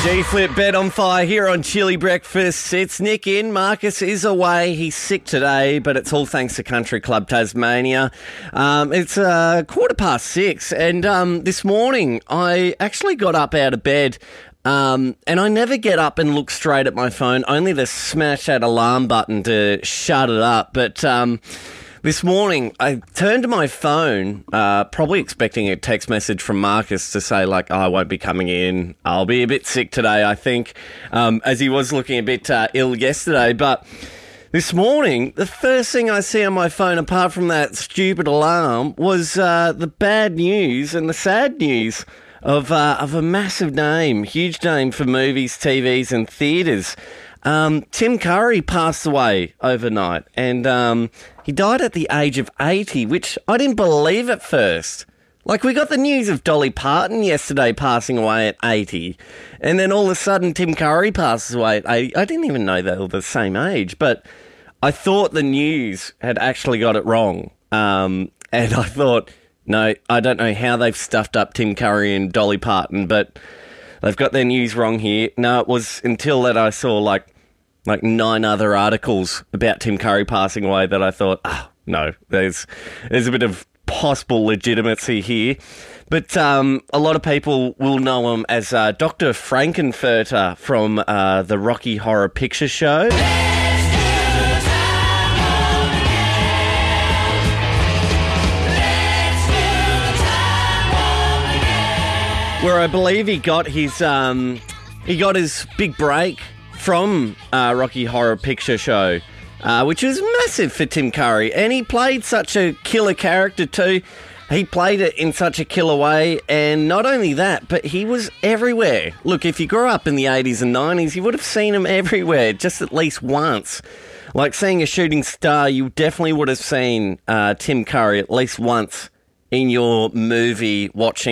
G-Flip Bet on Fire here on Chili Breakfast. It's Nick in. Marcus is away. He's sick today, but it's all thanks to Country Club Tasmania. It's 6:15, and this morning I actually got up out of bed, and I never get up and look straight at my phone, only to smash that alarm button to shut it up. But this morning, I turned to my phone, probably expecting a text message from Marcus to say, like, oh, I won't be coming in. I'll be a bit sick today, I think, as he was looking a bit ill yesterday. But this morning, the first thing I see on my phone, apart from that stupid alarm, was the bad news and the sad news of a massive name, huge name for movies, TVs and theatres. Tim Curry passed away overnight, and he died at the age of 80, which I didn't believe at first. Like, we got the news of Dolly Parton yesterday passing away at 80, and then all of a sudden Tim Curry passes away at 80. I didn't even know they were the same age, but I thought the news had actually got it wrong. And I thought, no, I don't know how they've stuffed up Tim Curry and Dolly Parton, but they've got their news wrong here. No, it was until that I saw like 9 other articles about Tim Curry passing away that I thought, no, there's a bit of possible legitimacy here. But a lot of people will know him as Dr. Frankenfurter from the Rocky Horror Picture Show. Where I believe he got his big break from Rocky Horror Picture Show, which was massive for Tim Curry. And he played such a killer character too. He played it in such a killer way. And not only that, but he was everywhere. Look, if you grew up in the 80s and 90s, you would have seen him everywhere, just at least once. Like seeing a shooting star, you definitely would have seen Tim Curry at least once in your movie watching.